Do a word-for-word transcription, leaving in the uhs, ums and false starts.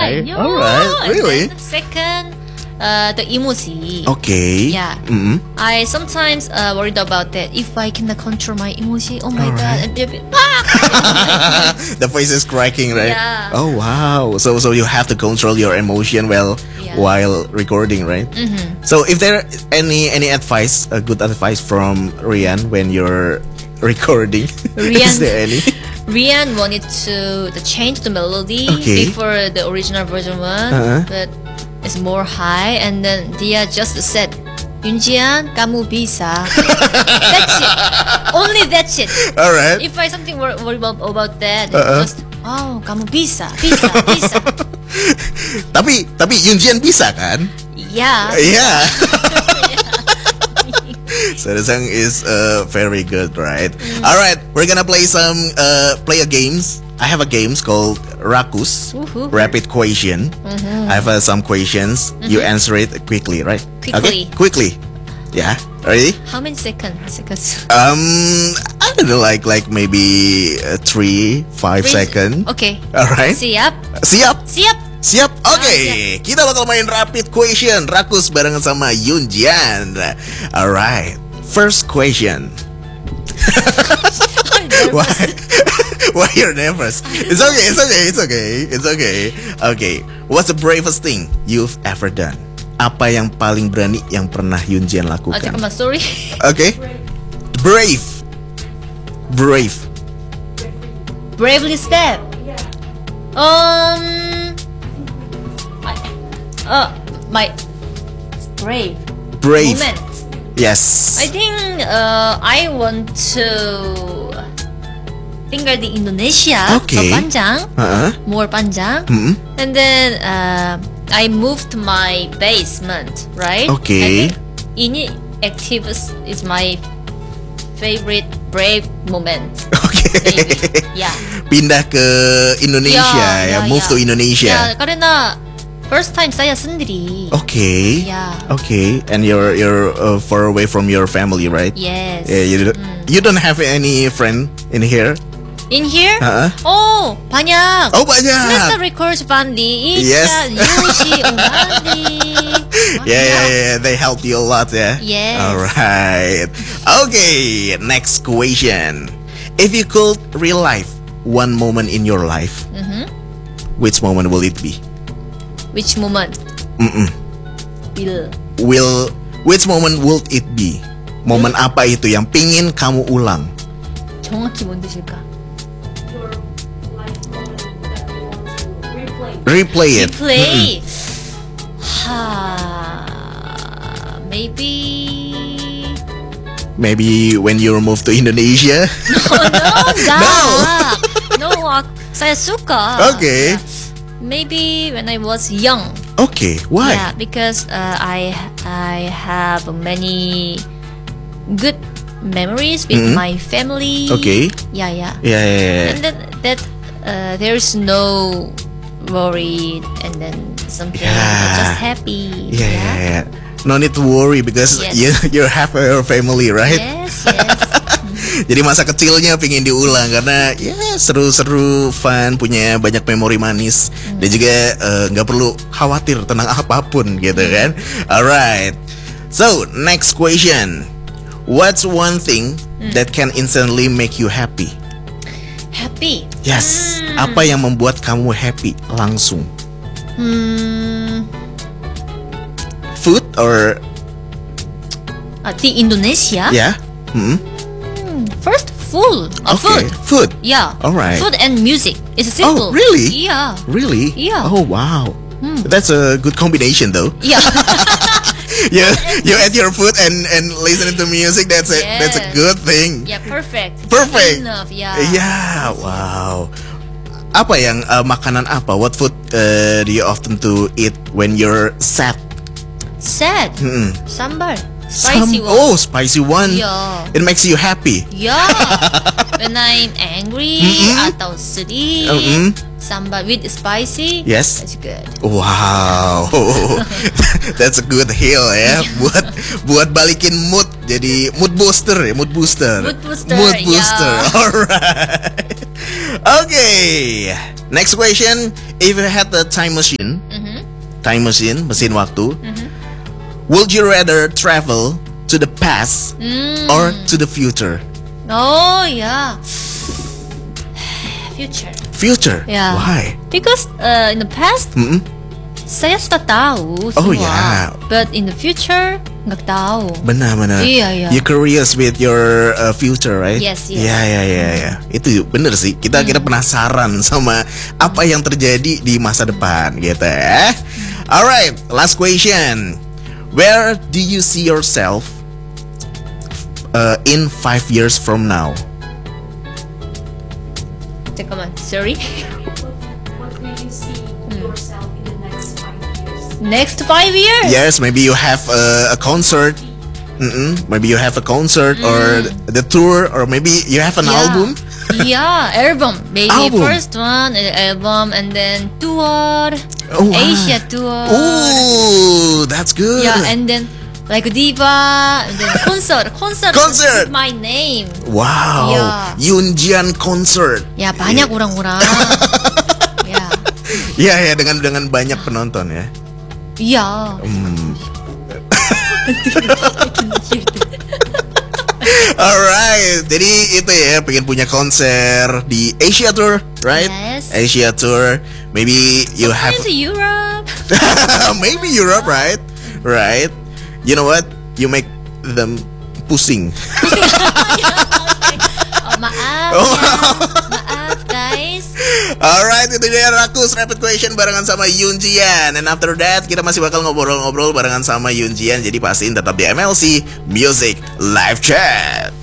Alright, Yo. alright, And really? then second, uh, the emoji. Okay. Yeah. Mm-hmm. I sometimes uh, worried about that. If I cannot control my emoji, oh my Alright. god, and they'll be, ah! The face is cracking, right? Yeah. Oh wow. So so you have to control your emotion well Yeah. while recording, right? Mhm. So if there any any advice, a good advice from Rian when you're recording, Rian. is there any? Rian wanted to, to change the melody Okay. before the original version one, Uh-huh. but it's more high. And then Dia just said, "Yunjian, kamu bisa." That's it. Only that's it. All right. If I something wor- worry about, about that, Uh-uh. just oh, kamu bisa, bisa, bisa. tapi tapi Yunjian bisa kan? Yeah. Yeah. So the song is uh, very good, right? All right, we're gonna play some uh, play a games. I have a games called Rakus, Woohoo. Rapid Question. I have uh, some questions. You answer it quickly, right? Quickly. Okay, quickly. Yeah, ready? How many seconds? Seconds. Um, I don't know, like like maybe uh, three, five Really? second. Okay. All right. Siap. Siap. Siap. Siap, oke. Kita bakal main rapid question Rakus barengan sama Yunjian. Alright, first question. Why? Why you're nervous? It's okay, it's okay, it's okay, it's okay. Okay, what's the bravest thing you've ever done? Apa yang paling berani yang pernah Yunjian Oh, lakukan? 잠깐만, sorry. Okay, brave, brave. Bravely step. Um. My, uh, my brave. Brave. Moment. Yes. I think uh, I want to tinggal di Indonesia. Okay. So panjang, Uh-huh. more panjang. Hmm. And then uh, I moved to my basement, right? Okay. I think ini active is my favorite brave moment. Oke. Maybe. Yeah. Pindah ke Indonesia ya, move to Indonesia. Ya, karena first time saya sendiri. Okay. Yeah. Okay. And you're you're uh, far away from your family, right? Yes. Yeah. You don't, you don't have any friend in here? In here? Uh-huh. Oh, banyak. Oh banyak. Semester Records Bandi, Yes. Ica, Yushi, Ungandi. Yeah, yeah, yeah. They helped you a lot, yeah. Yes. Alright. Okay. Next question. If you could relive one moment in your life, Mhm. which moment will it be? Which moment? Mm-mm. Will. Will which moment will it be? Momen apa itu yang pingin kamu ulang? 정확히 뭔 뜻일까? Replay it. Replay. Ha. Maybe. Maybe when you move to Indonesia. Oh no, enggak. No. No, ak- saya suka. Okay. Maybe when I was young. Okay, why? Yeah, because uh, I I have many good memories with Mhm. my family. Okay. Yeah, yeah. Yeah, yeah, yeah. And then that uh, there's no worry, and then something Yeah. just happy. Yeah, yeah, yeah. No need to worry because Yes. you you have a family, right? Yes, yes. Jadi masa kecilnya pingin diulang karena ya seru-seru, fun, punya banyak memori manis dan juga eh, nggak perlu khawatir tentang apapun gitu kan. Alright. So next question. What's one thing that can instantly make you happy? Happy. Yes. Hmm. Apa yang membuat kamu happy langsung? Hmm. Food or Uh, di Indonesia. yeah? Hmm? First, food. Uh, Okay. Food. Food. Yeah. Alright. Food and music. It's Oh, simple. really? Yeah. Really? Yeah. Oh wow. That's a good combination though. Yeah. you you eat your food and and listening to music. That's a that's a Yes. good thing. Yeah, perfect. Perfect. Enough. Yeah. Yeah, wow. Apa yang uh, makanan apa? What food uh, do you often to eat when you're sad? Sad. Mm-mm. Sambar. Spicy Some- one. Oh, spicy one. Yeah. It makes you happy. Yeah. When I'm angry Mm-mm. atau sedih, Mm-mm. sambar with spicy. Yes. That's good. Wow, that's a good heal ya. Buat buat balikin mood, jadi mood booster ya, mood booster. Mood booster, Mood booster. ya. Alright. Okay. Next question, if you had a time machine, Mhm. time machine, mesin waktu, Mhm. would you rather travel to the past Mm. or to the future? Oh yeah. Future. Future. Yeah. Why? Because uh, in the past Mm-mm. saya sudah tahu Oh, semua. yeah. But in the future nggak tahu. Benar-benar. Iya, iya. You curious with your uh, future, right? Yes, yes. Ya, ya, ya, ya. Itu bener sih. Kita kita penasaran sama apa yang terjadi di masa depan, gitu ya. Alright, last question. Where do you see yourself uh, in five years from now? 잠깐만, sorry. What will you see yourself in the next five years? Next five years. Yes, maybe you have a, a concert. Mm-mm. Maybe you have a concert or the tour, or maybe you have an Yeah. album. Yeah, album. Maybe Album. first one uh, album and then tour, Oh, wow. Asia tour. Ooh, that's good. Yeah, and then like diva, and then concert, concert. Concert. Is my name. Wow, Yeah. Yoonjian concert. Ya banyak orang-orang. Ya, Ya, ya, dengan dengan banyak penonton ya. iya. Hmm. Alright, jadi itu ya, pengen punya konser di Asia Tour, right? Yes. Asia Tour. Maybe you have, Going to Europe. maybe Europe, right? Right. You know what? You make them pusing. Oh, maaf, Oh. ya. Maaf guys. Alright, itu dia Rakus Rapid Question barengan sama Yoonjian. And after that, kita masih bakal ngobrol-ngobrol barengan sama Yoonjian. Jadi pastiin tetap di M L C Music Live Chat.